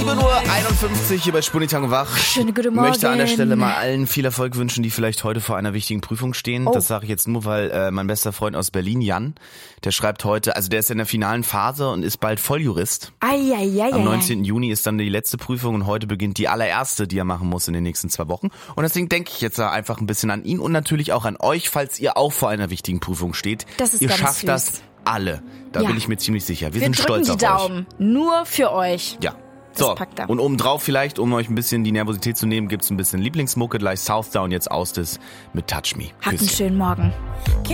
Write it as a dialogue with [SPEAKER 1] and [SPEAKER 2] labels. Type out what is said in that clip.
[SPEAKER 1] 7:51 Uhr hier bei Spunitango wach.
[SPEAKER 2] Schöne gute Morgen.
[SPEAKER 1] Ich möchte an der Stelle mal allen viel Erfolg wünschen, die vielleicht heute vor einer wichtigen Prüfung stehen. Das sage ich jetzt nur, weil mein bester Freund aus Berlin, Jan, der schreibt heute, also der ist in der finalen Phase und ist bald Volljurist. Am 19. Juni ist dann die letzte Prüfung und heute beginnt die allererste, die er machen muss in den nächsten 2 Wochen. Und deswegen denke ich jetzt einfach ein bisschen an ihn und natürlich auch an euch, falls ihr auch vor einer wichtigen Prüfung steht.
[SPEAKER 2] Das ist
[SPEAKER 1] ihr
[SPEAKER 2] ganz
[SPEAKER 1] schafft
[SPEAKER 2] süß.
[SPEAKER 1] Das alle. Da bin ich mir ziemlich sicher. Wir sind
[SPEAKER 2] drücken
[SPEAKER 1] stolz auf
[SPEAKER 2] die Daumen.
[SPEAKER 1] euch.
[SPEAKER 2] Nur für euch.
[SPEAKER 1] Ja.
[SPEAKER 2] Das
[SPEAKER 1] So,
[SPEAKER 2] packt er.
[SPEAKER 1] und obendrauf vielleicht, um euch ein bisschen die Nervosität zu nehmen, gibt's ein bisschen Lieblingsmucke, gleich Southdown jetzt aus mit Touch Me.
[SPEAKER 2] Habt einen
[SPEAKER 1] Küsschen.
[SPEAKER 2] schönen Morgen.